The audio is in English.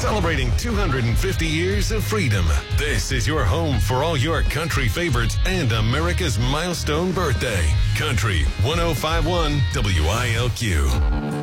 Celebrating 250 years of freedom. This is your home for all your country favorites and America's milestone birthday. Country 1051 WILQ.